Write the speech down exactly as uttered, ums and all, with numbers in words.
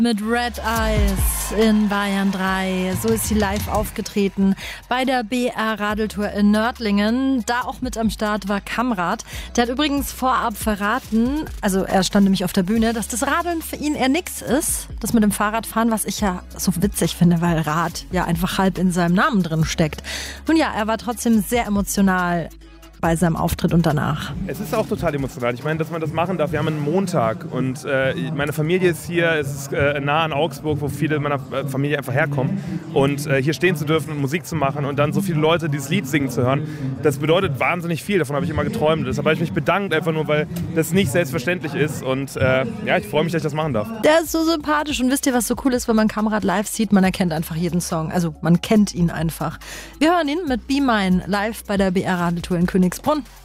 Mit Red Eyes in Bayern drei. So ist sie live aufgetreten bei der B R-Radeltour in Nördlingen. Da auch mit am Start war Kamrat. Der hat übrigens vorab verraten, also er stand nämlich auf der Bühne, dass das Radeln für ihn eher nix ist. Das mit dem Fahrradfahren, was ich ja so witzig finde, weil Rad ja einfach halb in seinem Namen drin steckt. Nun ja, er war trotzdem sehr emotional bei seinem Auftritt und danach. Es ist auch total emotional. Ich meine, dass man das machen darf. Wir haben einen Montag und äh, meine Familie ist hier, es ist äh, nah an Augsburg, wo viele meiner Familie einfach herkommen. Und äh, hier stehen zu dürfen und Musik zu machen und dann so viele Leute dieses Lied singen zu hören, das bedeutet wahnsinnig viel. Davon habe ich immer geträumt. Deshalb habe ich mich bedankt, einfach nur, weil das nicht selbstverständlich ist. Und äh, ja, ich freue mich, dass ich das machen darf. Der ist so sympathisch und wisst ihr, was so cool ist, wenn man Kamrat live sieht? Man erkennt einfach jeden Song. Also man kennt ihn einfach. Wir hören ihn mit Be Mine live bei der B R-Radeltour in Königsbrunn.